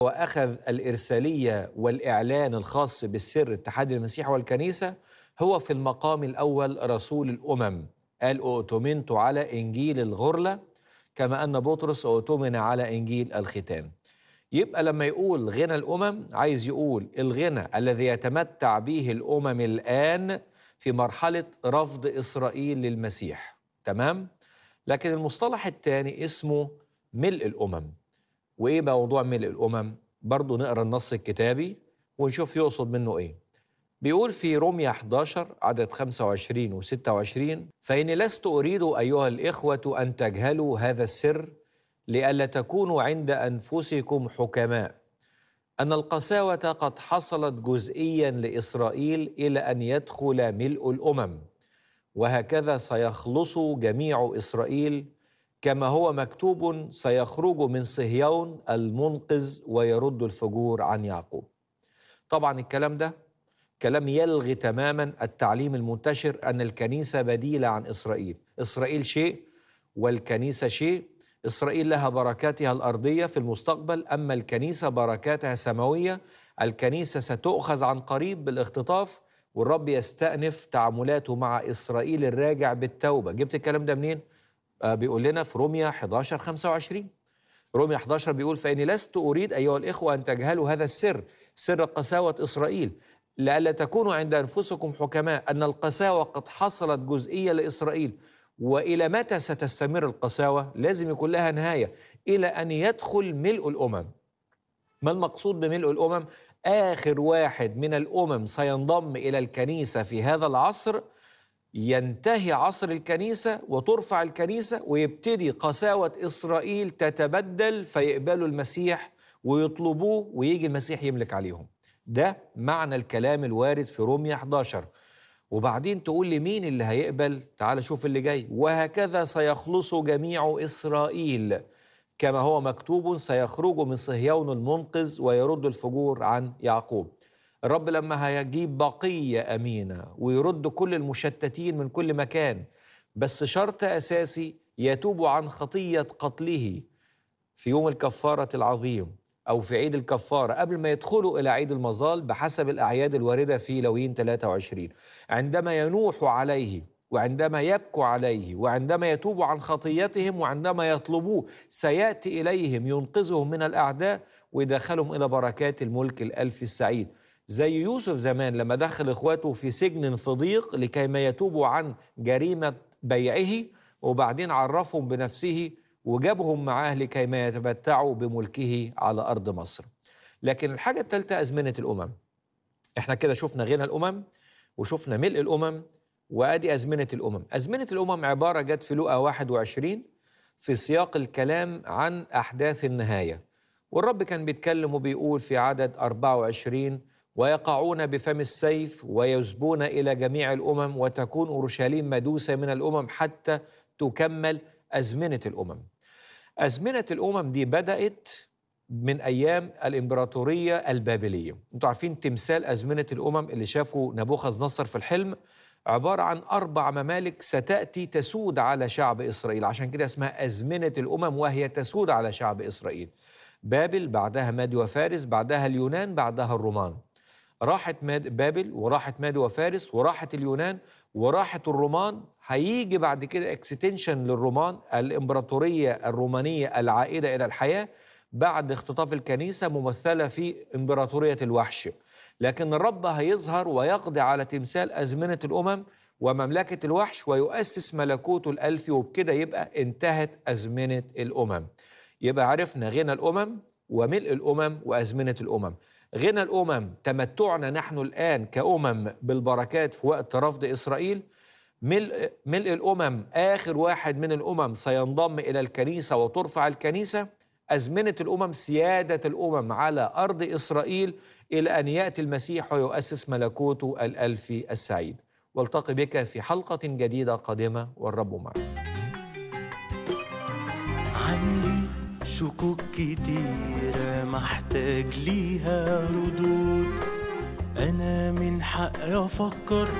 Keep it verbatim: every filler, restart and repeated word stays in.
وأخذ الإرسالية والإعلان الخاص بالسر اتحاد المسيح والكنيسة، هو في المقام الأول رسول الأمم. قال أؤتمنت على إنجيل الغرلة كما أن بطرس أؤتمن على إنجيل الختان. يبقى لما يقول غنى الأمم عايز يقول الغنى الذي يتمتع به الأمم الآن في مرحلة رفض إسرائيل للمسيح. تمام؟ لكن المصطلح الثاني اسمه ملء الأمم. وإيه موضوع ملء الأمم؟ برضو نقرأ النص الكتابي ونشوف يقصد منه إيه. بيقول في رومية إحدى عشر عدد خمسة وعشرين و ستة وعشرين: فإني لست أريد أيها الإخوة أن تجهلوا هذا السر لئلا تكونوا عند أنفسكم حكماء، أن القساوة قد حصلت جزئيا لإسرائيل إلى أن يدخل ملء الأمم، وهكذا سيخلص جميع إسرائيل كما هو مكتوب: سيخرج من صهيون المنقذ ويرد الفجور عن يعقوب. طبعا الكلام ده كلام يلغي تماما التعليم المنتشر أن الكنيسة بديلة عن إسرائيل. إسرائيل شيء والكنيسة شيء. إسرائيل لها بركاتها الأرضية في المستقبل، أما الكنيسة بركاتها سماوية. الكنيسة ستؤخذ عن قريب بالاختطاف، والرب يستأنف تعاملاته مع إسرائيل الراجع بالتوبة. جبت الكلام ده منين؟ آه بيقول لنا في رومية إحدى عشر خمسة وعشرين. رومية إحدى عشر بيقول: فإني لست أريد أيها الإخوة أن تجهلوا هذا السر، سر قساوة إسرائيل، لئلا تكونوا عند أنفسكم حكماء، أن القساوة قد حصلت جزئية لإسرائيل. وإلى متى ستستمر القساوة؟ لازم يكون لها نهاية، إلى أن يدخل ملء الأمم. ما المقصود بملء الأمم؟ آخر واحد من الأمم سينضم إلى الكنيسة في هذا العصر، ينتهي عصر الكنيسة وترفع الكنيسة، ويبتدي قساوة إسرائيل تتبدل، فيقبلوا المسيح ويطلبوه، ويجي المسيح يملك عليهم. ده معنى الكلام الوارد في رومية إحدى عشر. وبعدين تقول لي مين اللي هيقبل؟ تعال شوف اللي جاي: وهكذا سيخلص جميع إسرائيل كما هو مكتوب: سيخرج من صهيون المنقذ ويرد الفجور عن يعقوب. الرب لما هيجيب بقية أمينة ويرد كل المشتتين من كل مكان، بس شرط أساسي: يتوب عن خطية قتله في يوم الكفارة العظيم أو في عيد الكفارة قبل ما يدخلوا إلى عيد المظال بحسب الأعياد الواردة في لويين ثلاثة وعشرين. عندما ينوح عليه، وعندما يبكوا عليه، وعندما يتوبوا عن خطيتهم، وعندما يطلبوه، سيأتي إليهم ينقذهم من الأعداء ويدخلهم إلى بركات الملك الألف السعيد. زي يوسف زمان لما دخل إخواته في سجن في ضيق لكي ما يتوبوا عن جريمة بيعه، وبعدين عرفهم بنفسه وجابهم معاه لكي ما يتمتعوا بملكه على أرض مصر. لكن الحاجة الثالثة أزمنة الأمم. احنا كده شفنا غنى الأمم وشفنا ملء الأمم، وأدي أزمنة الأمم. أزمنة الأمم عبارة جت في لوقا واحد وعشرين في سياق الكلام عن أحداث النهاية، والرب كان بيتكلم وبيقول في عدد أربعة وعشرين: ويقعون بفم السيف ويسبون إلى جميع الأمم، وتكون أورشليم مدوسة من الأمم حتى تكمل أزمنة الأمم. أزمنة الأمم دي بدأت من أيام الإمبراطورية البابلية. أنتوا عارفين تمثال أزمنة الأمم اللي شافوا نبوخذ نصر في الحلم عبارة عن أربع ممالك ستأتي تسود على شعب إسرائيل، عشان كده اسمها أزمنة الأمم، وهي تسود على شعب إسرائيل. بابل، بعدها مادي وفارس، بعدها اليونان، بعدها الرومان. راحت بابل وراحت مادي وفارس وراحت اليونان وراحت الرومان. هيجي بعد كده اكستنشن للرومان، الإمبراطورية الرومانية العائدة إلى الحياة بعد اختطاف الكنيسة، ممثلة في إمبراطورية الوحش. لكن الرب هيظهر ويقضي على تمثال أزمنة الأمم ومملكة الوحش ويؤسس ملكوته الألفي، وبكده يبقى انتهت أزمنة الأمم. يبقى عرفنا غنى الأمم وملء الأمم وأزمنة الأمم. غنى الأمم تمتعنا نحن الآن كأمم بالبركات في وقت رفض إسرائيل. ملء, ملء الأمم آخر واحد من الأمم سينضم إلى الكنيسة وترفع الكنيسة. أزمنة الأمم سيادة الأمم على أرض إسرائيل إلى أن يأتي المسيح ويؤسس ملكوته الألفي السعيد. والتقي بك في حلقة جديدة قادمة، والرب معك. عندي شكوك كتيرة محتاج ليها ردود، أنا من حقي أفكر